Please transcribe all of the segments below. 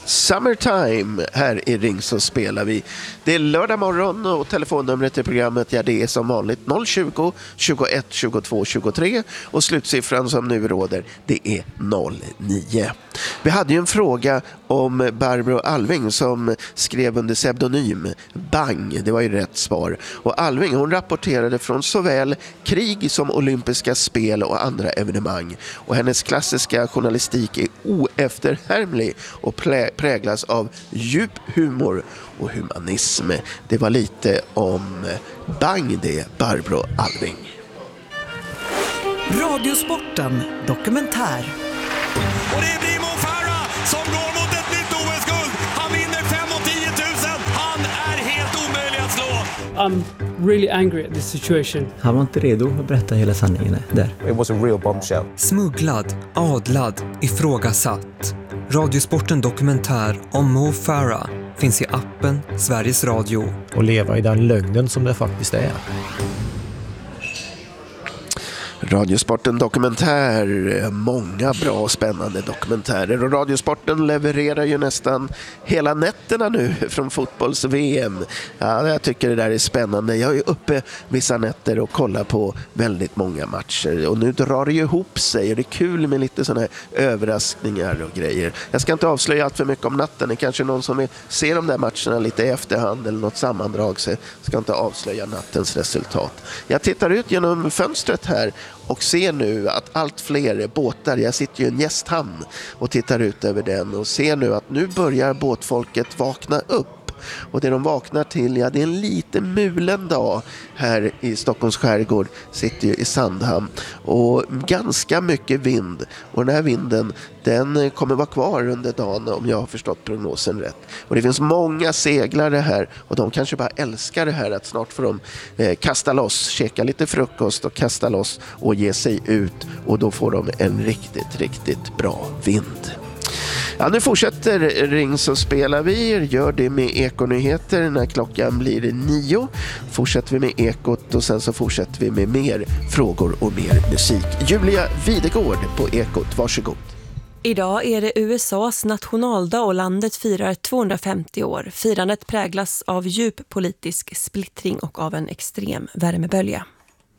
Summertime här i Ring så spelar vi. Det är lördag morgon och telefonnumret till programmet, ja, det är som vanligt 020 21 22 23 och slutsiffran som nu råder, det är 09. Vi hade ju en fråga om Barbro Alving som skrev under pseudonym Bang, det var ju rätt svar. Och Alving, hon rapporterade från såväl krig som olympiska spel och andra evenemang. Och hennes klassiska journalistik är oefterhärmlig och präglas av djup humor och humanism. Det var lite om Bang det, Barbro Alving. Radiosporten dokumentär. Och det blir Mo Farah som går mot ett nytt OS-guld. Han vinner 5 och 10 000. Han är helt omöjlig att slå. I'm really angry at this situation. Han var inte redo att berätta hela sanningen där. It was a real bombshell. Smugglad, adlad, ifrågasatt. Radiosporten dokumentär om Mo Farah finns i appen Sveriges Radio. Och leva i den lögnen som det faktiskt är. Radiosporten dokumentär, många bra och spännande dokumentärer, och Radiosporten levererar ju nästan hela nätterna nu från fotbolls-VM. Ja, jag tycker det där är spännande. Jag är uppe vissa nätter och kollar på väldigt många matcher, och nu drar det ju ihop sig och det är kul med lite sådana här överraskningar och grejer. Jag ska inte avslöja allt för mycket om natten. Det är kanske någon som vill se de där matcherna lite i efterhand eller något sammandrag, så jag ska inte avslöja nattens resultat. Jag tittar ut genom fönstret här och ser nu att allt fler båtar, jag sitter ju i en gästhamn och tittar ut över den och ser nu att nu börjar båtfolket vakna upp. Och det de vaknar till, ja, det är en lite mulen dag här i Stockholms skärgård, sitter ju i Sandhamn, och ganska mycket vind, och den här vinden, den kommer vara kvar under dagen om jag har förstått prognosen rätt. Och det finns många seglare här, och de kanske bara älskar det här att snart får de kasta loss, käka lite frukost och kasta loss och ge sig ut, och då får de en riktigt bra vind. Ja, nu fortsätter Ring så spelar vi. Gör det med Ekonyheter när klockan blir 9. Fortsätter vi med Ekot och sen så fortsätter vi med mer frågor och mer musik. Julia Videgård på Ekot, varsågod. Idag är det USAs nationaldag och landet firar 250 år. Firandet präglas av djup politisk splittring och av en extrem värmebölja.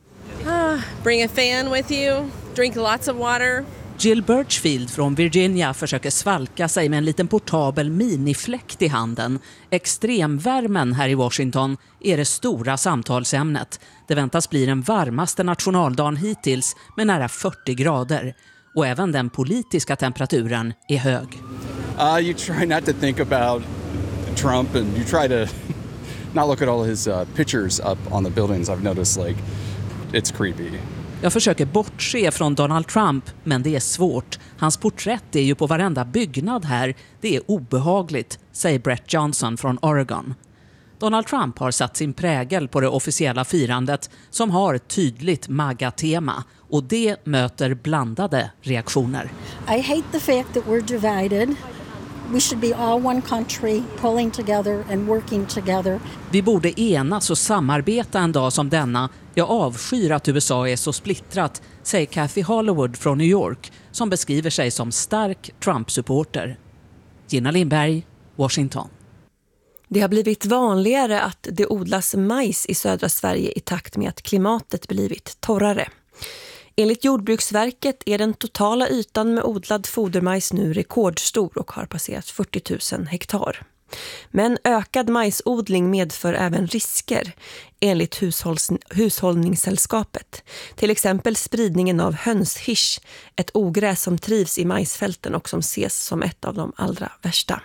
Bring a fan with you, drink lots of water. Jill Birchfield från Virginia försöker svalka sig med en liten portabel minifläkt i handen. Extremvärmen här i Washington är det stora samtalsämnet. Det väntas bli den varmaste nationaldagen hittills med nära 40 grader. Och även den politiska temperaturen är hög. You try not to think about Trump, and you try to not look at all his pictures up on the buildings. I've noticed, like, it's creepy. Jag försöker bortse från Donald Trump, men det är svårt. Hans porträtt är ju på varenda byggnad här. Det är obehagligt, säger Brett Johnson från Oregon. Donald Trump har satt sin prägel på det officiella firandet som har ett tydligt MAGA-tema, och det möter blandade reaktioner. I hate the fact that we're divided. We should be all one country, pulling together and working together. Vi borde enas och samarbeta en dag som denna. Jag avskyr att USA är så splittrat, säger Kathy Hollywood från New York, som beskriver sig som stark Trump-supporter. Gina Lindberg, Washington. Det har blivit vanligare att det odlas majs i södra Sverige i takt med att klimatet blivit torrare. Enligt Jordbruksverket är den totala ytan med odlad fodermajs nu rekordstor och har passerat 40 000 hektar. Men ökad majsodling medför även risker, enligt Hushållningssällskapet. Till exempel spridningen av hönshisch, ett ogräs som trivs i majsfälten och som ses som ett av de allra värsta.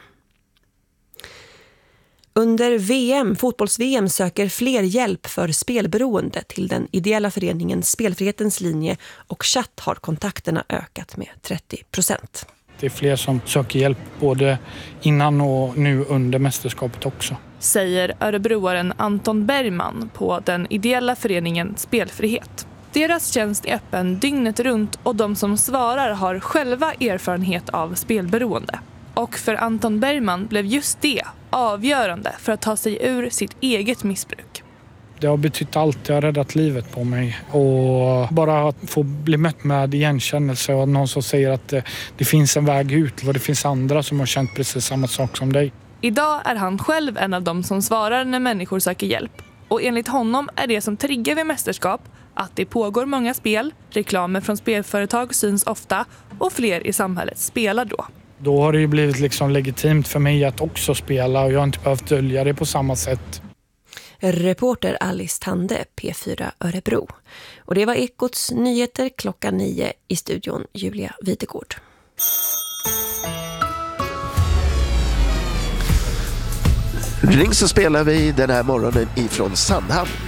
Under fotbolls-VM söker fler hjälp för spelberoende till den ideella föreningen Spelfrihetens linje, och chatt har kontakterna ökat med 30%. Det är fler som söker hjälp både innan och nu under mästerskapet också. Säger örebroaren Anton Bergman på den ideella föreningen Spelfrihet. Deras tjänst är öppen dygnet runt och de som svarar har själva erfarenhet av spelberoende. Och för Anton Bergman blev just det avgörande för att ta sig ur sitt eget missbruk. Det har betytt allt, det har räddat livet på mig. Och bara att få bli mött med igenkännelse och någon som säger att det finns en väg ut och det finns andra som har känt precis samma sak som dig. Idag är han själv en av dem som svarar när människor söker hjälp. Och enligt honom är det som triggar vid mästerskap att det pågår många spel, reklamer från spelföretag syns ofta och fler i samhället spelar då. Då har det ju blivit liksom legitimt för mig att också spela och jag har inte behövt dölja det på samma sätt. Reporter Alice Tande, P4 Örebro. Och det var Ekots nyheter 9:00 i studion Julia Videgård. Ring så spelar vi den här morgonen ifrån Sandhamn.